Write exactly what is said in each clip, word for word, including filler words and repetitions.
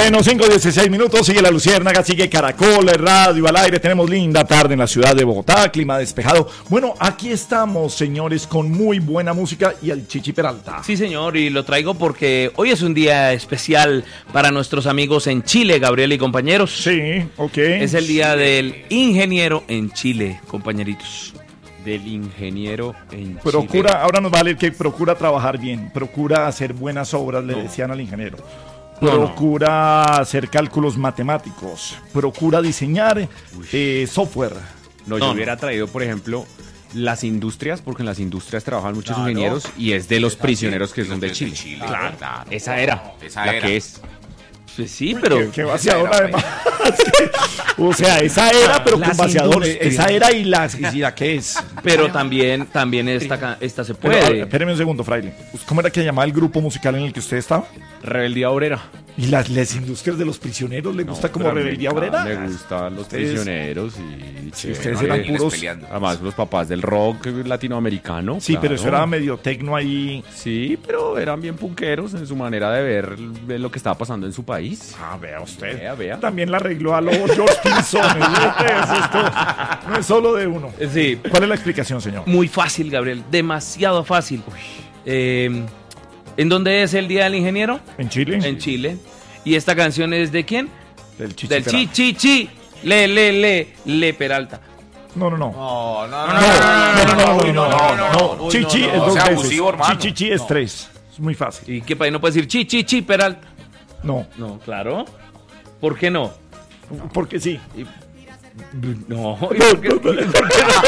Bueno, cinco dieciséis minutos, sigue La Luciérnaga, sigue Caracol, Radio al aire. Tenemos linda tarde en la ciudad de Bogotá, clima despejado. Bueno, aquí estamos, señores, con muy buena música y al Chichi Peralta. Sí, señor, y lo traigo porque hoy es un día especial para nuestros amigos en Chile, Gabriel y compañeros. Sí, ok. Es el día del ingeniero en Chile, compañeritos. Del ingeniero en Procura, Chile. ahora nos va a leer que procura trabajar bien, procura hacer buenas obras, le No. decían al ingeniero. No, no. Procura hacer cálculos matemáticos, procura diseñar eh, software. No, No, yo no. hubiera traído, por ejemplo, las industrias, porque en las industrias trabajan muchos Claro. ingenieros y es de los prisioneros que son de Chile. Claro. Esa era, Esa la era. que es. Pues sí, pero... Qué, qué vaciador, Esa era, además. O sea, esa era, pero con Las vaciadores. industrias. Esa era y la, y la que es. Pero también, también esta, ca- esta se Pero, a ver, puede. espéreme un segundo, Fraile. ¿Cómo era que llamaba el grupo musical en el que usted estaba? Rebeldía obrera. ¿Y las, las industrias de los prisioneros le gusta como pero a mí rebeldía me obrera? Me gustan los Ustedes- prisioneros y Sí, chévere. ustedes eran Ángeles puros. peleando. Además, los papás del rock latinoamericano. Sí, pero eso claro. era medio tecno ahí. Sí, pero eran bien punqueros en su manera de ver de lo que estaba pasando en su país. Ah, vea usted. Vea, vea. También la arregló a los George Pinson. Esto no es solo de uno. Sí, ¿Cuál es la explicación, señor? muy fácil, Gabriel, demasiado fácil. Eh, ¿En dónde es el día del ingeniero? ¿En Chile? En Chile. ¿Y esta canción es de quién? Del Chichi Del Chi, Peralta. Chi, Chi, Le, Le, Le, Le Peralta. No, no, no. No, no, No, no, no, no, no, no, no. Chichi no, es no. dos Sea veces. abusivo, hermano. Chichi es tres. Es muy fácil. ¿Y qué país no puede decir Chi, Chi, Chi, Peralta? No, No, claro. ¿Por qué no? porque sí. No. ¿Y por qué, por qué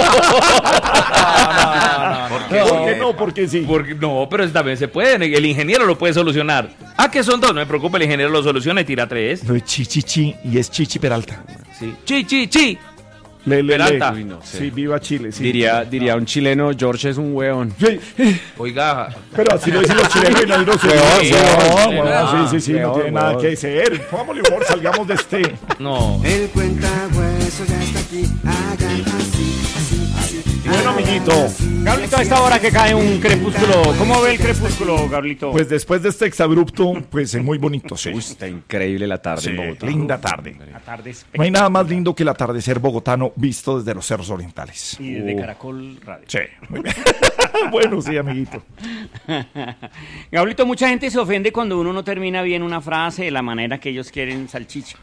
no? ¿Por ¿Por qué? qué no? Porque sí. Porque, no, pero esta vez se puede. El ingeniero lo puede solucionar. Ah, que son dos. No me preocupe, el ingeniero lo soluciona y tira tres. Lo de Chichi Chi y es Chichi Peralta. Sí. Chi, Chi, Chi. Le, le, Peralta. le. Uy, no sé. Sí, viva Chile. Sí. Diría, diría un chileno, George es un weón. Sí, Oiga. pero así lo dicen los chilenos y no los Weón, chilenos. weón, No, sí, sí, sí, no weón, tiene nada weón. que ser. Pongámosle humor, salgamos de este. No. El cuentahueso ya está aquí, hagan así, así, así. Bueno, amiguito, Gablito, a esta hora que cae un crepúsculo, ¿cómo ve el crepúsculo, Gablito? pues después de este exabrupto, pues es muy bonito, sí. Uy, está increíble la tarde Sí, en Bogotá. linda tarde. La tarde es No hay nada más lindo que el atardecer bogotano visto desde los cerros orientales. y desde Caracol Radio. Sí, muy bien. Bueno, sí, amiguito. Gablito, mucha gente se ofende cuando uno no termina bien una frase de la manera que ellos quieren salchicha.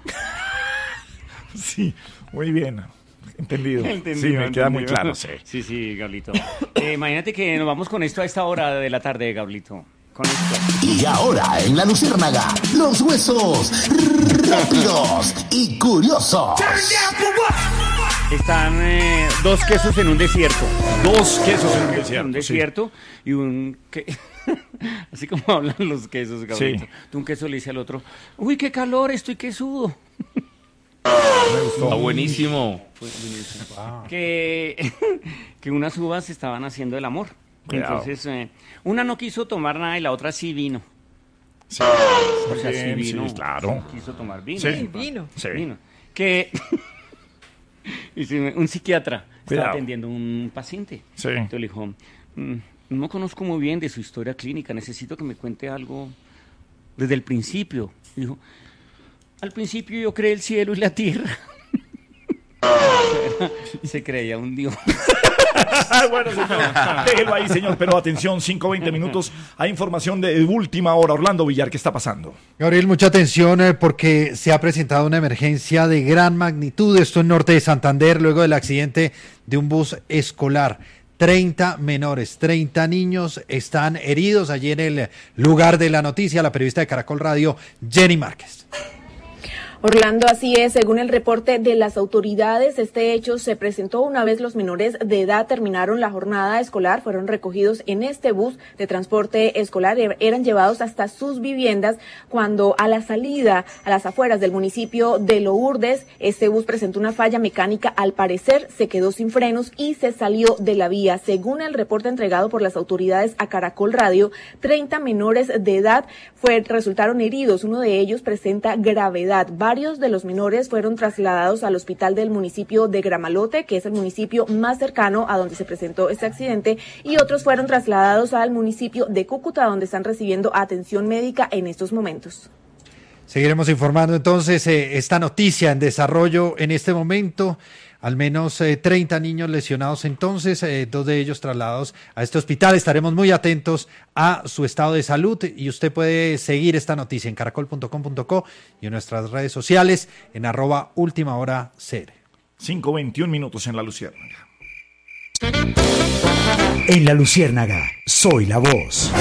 Sí, muy bien. Entendido. Entendido, Sí, me queda entendido. muy claro, sí. Sí, sí, Gablito. Eh, imagínate que nos vamos con esto a esta hora de la tarde, Gablito. Con esto. Y ahora en La Luciérnaga, los huesos rápidos y curiosos. Están eh, dos quesos en un desierto. Dos quesos en un En desierto. un sí. desierto y un... que- Así como hablan los quesos, Gablito. Sí. Tú un queso le dice al otro, uy, qué calor, estoy quesudo. Está buenísimo. que, que unas uvas estaban haciendo el amor. Cuidado. Entonces, eh, una no quiso tomar nada y la otra sí vino. Sí, O sea, sí bien, vino. sí, claro. Quiso tomar vino. Sí. Vino. Sí. Vino. Que y sí, un psiquiatra Cuidado. estaba atendiendo un paciente. Sí. Entonces le dijo, "Mm, no conozco muy bien de su historia clínica, necesito que me cuente algo desde el principio. Y dijo, al principio yo creé el cielo y la tierra. Se creía un dios. Ah, bueno, señor, déjelo ahí, señor, pero atención, cinco veinte minutos. Hay información de última hora. Orlando Villar, ¿qué está pasando? Gabriel, mucha atención eh, porque se ha presentado una emergencia de gran magnitud, esto en norte de Santander, luego del accidente de un bus escolar. treinta menores, treinta niños están heridos. Allí en el lugar de la noticia, la periodista de Caracol Radio, Jenny Márquez. Orlando, así es, según el reporte de las autoridades, este hecho se presentó una vez los menores de edad terminaron la jornada escolar, fueron recogidos en este bus de transporte escolar, eran llevados hasta sus viviendas cuando a la salida, a las afueras del municipio de Lourdes, este bus presentó una falla mecánica, al parecer se quedó sin frenos y se salió de la vía. Según el reporte entregado por las autoridades a Caracol Radio, treinta menores de edad fue, resultaron heridos, uno de ellos presenta gravedad. Varios de los menores fueron trasladados al hospital del municipio de Gramalote, que es el municipio más cercano a donde se presentó este accidente, y otros fueron trasladados al municipio de Cúcuta, donde están recibiendo atención médica en estos momentos. Seguiremos informando entonces eh, esta noticia en desarrollo en este momento. Al menos eh, treinta niños lesionados entonces, eh, dos de ellos trasladados a este hospital. Estaremos muy atentos a su estado de salud y usted puede seguir esta noticia en caracol punto com punto co y en nuestras redes sociales en arroba última hora C R. cinco veintiún minutos en La Luciérnaga. En La Luciérnaga, soy la voz.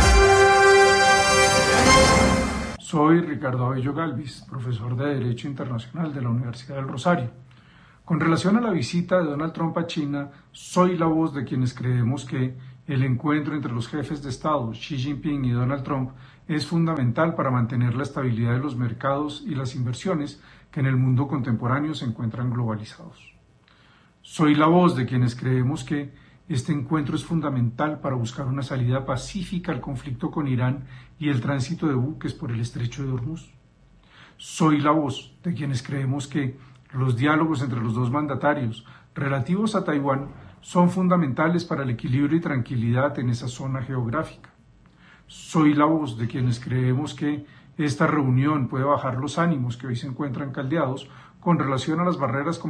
Soy Ricardo Abello Galvis, profesor de Derecho Internacional de la Universidad del Rosario. Con relación a la visita de Donald Trump a China, soy la voz de quienes creemos que el encuentro entre los jefes de Estado, Xi Jinping y Donald Trump, es fundamental para mantener la estabilidad de los mercados y las inversiones que en el mundo contemporáneo se encuentran globalizados. Soy la voz de quienes creemos que este encuentro es fundamental para buscar una salida pacífica al conflicto con Irán y el tránsito de buques por el estrecho de Hormuz. Soy la voz de quienes creemos que los diálogos entre los dos mandatarios relativos a Taiwán son fundamentales para el equilibrio y tranquilidad en esa zona geográfica. Soy la voz de quienes creemos que esta reunión puede bajar los ánimos que hoy se encuentran caldeados con relación a las barreras